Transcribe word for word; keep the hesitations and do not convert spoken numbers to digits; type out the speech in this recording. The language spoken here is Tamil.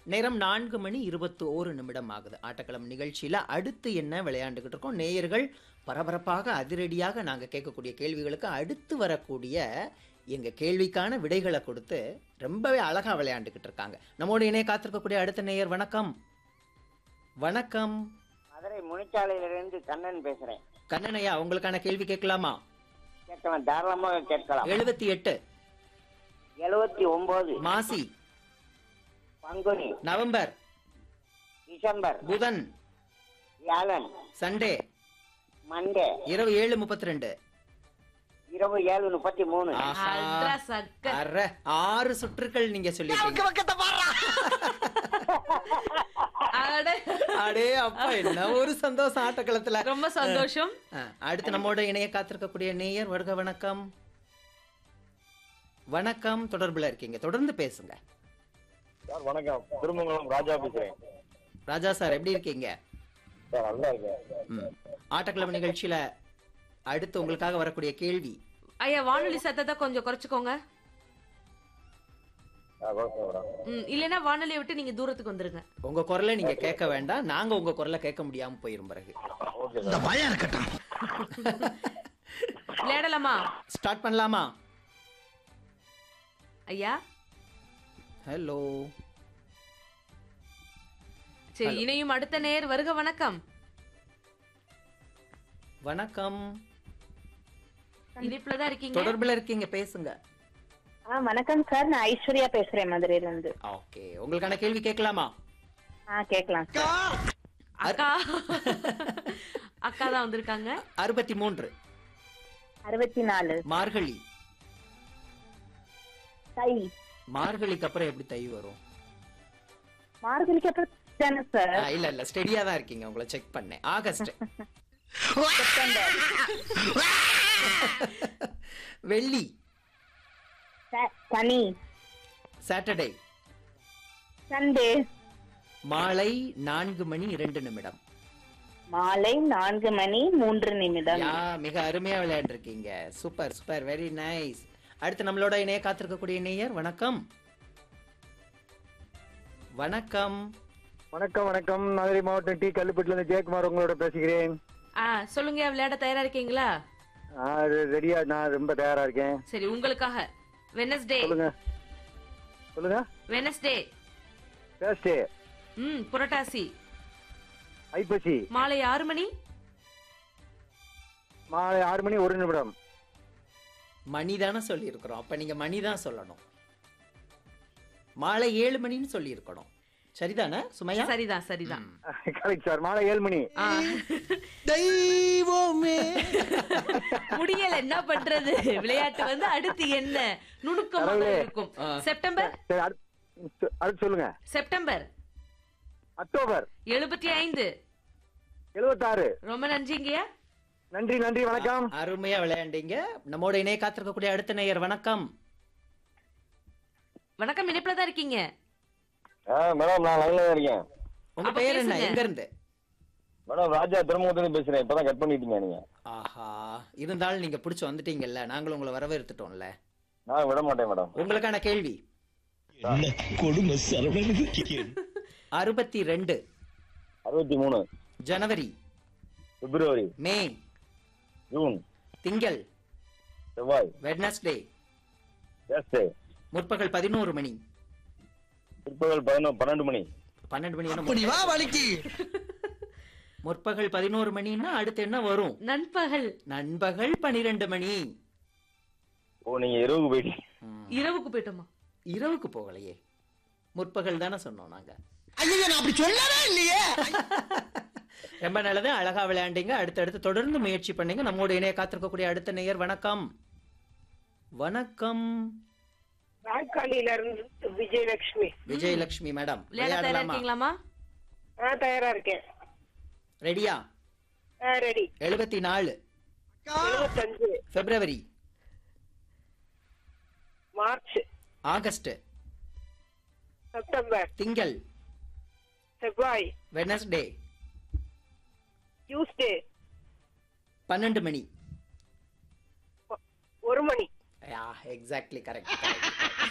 நேரம் நான்கு மணி இருபத்தி ஓரு நிமிடம் ஆகுது. ஆட்டக்களம் நிகழ்ச்சியில் அடுத்து என்ன விளையாண்டுக்கிட்டு இருக்கோம்? நேயர்கள் பரபரப்பாக அதிரடியாக நாங்கள் கேட்கக்கூடிய கேள்விகளுக்கு அடுத்து வரக்கூடிய எங்கள் கேள்விக்கான விடைகளை கொடுத்து ரொம்பவே அழகாக விளையாண்டுக்கிட்டு இருக்காங்க. நம்மோடு இணைய காத்திருக்கக்கூடிய அடுத்த நேயர் வணக்கம். வணக்கம். மதுரை முனிச்சாலையிலிருந்து கண்ணன் பேசுறேன். கண்ணனையா, உங்களுக்கான கேள்வி கேட்கலாமா? கேட்கலாம், தாராளமாக கேட்கலாம். எழுபத்தி எட்டு எழுபத்தி ஒன்பது மாசி, பங்குனி, நவம்பர், டிசம்பர், புதன், வியாழன், சண்டே, மண்டே, இரவு ஏழு முப்பத்தி ரெண்டு, இரவு ஏழு முப்பத்தி மூணு. அட்ரா சக்க. அற ஆறு சுற்றுக்கள் நீங்க சொல்லிட்டீங்க. அட, அடே அப்பா, என்ன ஒரு சந்தோஷம் ஆட்டக்களத்துல. ரொம்ப சந்தோஷம். ஆ, அடுத்து நம்மோட இணைய காத்திருக்கக்கூடிய நேயர் வருக. வணக்கம். வணக்கம், தொடர்புல இருக்கீங்க, தொடர்ந்து பேசுங்க. சார் வணக்கம், திருமங்கலம் ராஜா பேசுறேன். ராஜா சார், எப்படி இருக்கீங்க? சார் நல்லா இருக்கேன். ம். ஆட்டக்கிழமை நிகழ்ச்சியில அடுத்து உங்களுக்காக வரக்கூடிய கேள்வி. ஐயா, வானொலி சத்தத்தை கொஞ்சம் குறைச்சுக்கோங்க. ஆ, வணக்கம் மேடம். ம், இல்லைன்னா வானொலியை விட்டு நீங்க தூரத்துக்கு வந்துருங்க. உங்க குரலை நீங்க கேட்க வேண்டாம், நாங்க உங்க குரலை கேட்க முடியாம போயிரும் பிறகு. Okay sir. விளையாடலாமா ஸ்டார்ட் பண்ணலாமா? ஐயா? ஹலோ. சரி, இணையும் அடுத்த நேர் வருக. வணக்கம். வணக்கம். இனிப்புல தான் இருக்கீங்க. தொடர்புல இருக்கீங்க, பேசுங்க. ஆ வணக்கம் சார், நான் ஐஸ்வர்யா பேசுறேன் மதுரையில இருந்து. ஓகே, உங்களுக்கான கேள்வி கேட்கலாமா? ஆ கேட்கலாம் சார். அக்கா அக்கா தான் வந்திருக்காங்க. அறுபத்தி மூன்று அறுபத்தி நாலு மார்கழி. தை. மார்கழிக்கு அப்புறம் எப்படி தை வரும்? மார்கழிக்கு அப்புறம் தானே சார்? ஆ, இல்ல இல்ல, ஸ்டெடியா தான் இருக்கீங்க, உங்களை செக் பண்ணேன். ஆகஸ்ட். செப்டம்பர். வெள்ளி. ச- சனி. சாட்டர்டே. சண்டே. மாலை நான்கு மணி இரண்டு நிமிடம். மாலை நான்கு மணி மூன்று நிமிடம். யா, மிக அருமையா விளையாண்டு இருக்கீங்க. Super super, very nice. அடுத்து நம்மளோட இணைய காத்திருக்கக்கூடிய நேயர் வணக்கம். வணக்கம். வணக்கம் வணக்கம், மதுரை மாவட்டம் டி கல்லுப்பட்டில இருந்து ஜெயக்குமார் உங்களோட பேசுகிறேன். ஆ, சொல்லுங்க, விளையாட தயாரா இருக்கீங்களா? ஆ, ரெடியா, நான் ரொம்ப தயாரா இருக்கேன். சரி, உங்களுக்காக வெனஸ்டே. சொல்லுங்க சொல்லுங்க. வெனஸ்டே. தேர்ஸ்டே. ம், புரட்டாசி. ஐப்பசி. மாலை ஆறு மணி. மாலை ஆறு மணி ஒரு நிமிடம். மணி தானே சொல்லி இருக்கிறோம், அப்ப நீங்க மணி தான் சொல்லணும். மாலை ஏழு மணின்னு சொல்லி இருக்கணும். சரிதானே சுமையா? சரிதான் சரிதான். கரெக்ட் சார், மாலை ஏழு மணி. ஆ. தெய்வமே. முடியல, என்ன பண்றது? விளையாட்டு வந்து அடுத்து என்ன நுணுக்கமாக கடவுளே. இருக்கும். செப்டம்பர். சரி, அடுத்து அடுத்து சொல்லுங்க. செப்டம்பர். அக்டோபர். எழுபத்தி ஐந்து. எழுபத்தாறு. ரொம்ப நன்றிங்கய்யா. நன்றி நன்றி, வணக்கம். அருமையா விளையாண்டீங்க. நம்மோட இணைய காத்திருக்கக்கூடிய அடுத்த நேயர் வணக்கம். வணக்கம், இணைப்புல தான் இருக்கீங்க. மேடம், நான் லைன்ல இருக்கேன். உங்க அப்ப பேர் என்ன, பேசுங்க. எங்க இருந்து? மேடம், ராஜா திருமங்கலத்துல பேசுறேன். இப்பதான் கட் பண்ணிட்டீங்க நீங்க. ஆஹா, இருந்தாலும் நீங்க பிடிச்சு வந்துட்டீங்கல்ல, நாங்களும் உங்களை வரவேற்றுட்டோம்ல. நான் விட மாட்டேன் மேடம். உங்களுக்கான கேள்வி. கொடுமை சரவணனுக்கு. அறுபத்தி ரெண்டு அறுபத்தி மூணு ஜனவரி, பிப்ரவரி, மே, ஜூன், திங்கள், செவ்வாய், வெட்னஸ்டே, தேர்ஸ்டே, முற்பகல் பதினோரு மணி, பிற்பகல் பதினொன்று பன்னெண்டு மணி. பன்னெண்டு மணி என்ன? முற்பகல் பதினோரு மணின்னா அடுத்து என்ன வரும்? நண்பகல். நண்பகல் பனிரெண்டு மணி. ஓ, நீங்க இரவுக்கு போயிட்டீங்க. ம். இரவுக்கு போயிட்டோமா? இரவுக்கு போகலையே, முற்பகல் தானே சொன்னோம் நாங்க. ரொம்ப நல்லது, அழகா விளையாண்டீங்க. அடுத்தடுத்து தொடர்ந்து முயற்சி பண்ணீங்க. நம்மோட இணைய காத்திருக்கக்கூடிய அடுத்த நேயர் வணக்கம். வணக்கம். நாற்காலியில இருந்து விஜயலட்சுமி. விஜயலட்சுமி மேடம், விளையாட தயாரா விளையாடலாமா? இருக்கீங்களாமா? ஆ தயாரா இருக்கேன். ரெடியா? ஆ ரெடி. எழுபத்தி நாலு எழுபத்தஞ்சு. பிப்ரவரி, மார்ச், ஆகஸ்ட், செப்டம்பர், திங்கள், செவ்வாய், வெனஸ்டே, டியூஸ்டே, பன்னெண்டு மணி. ஒரு மணி. Exactly correct.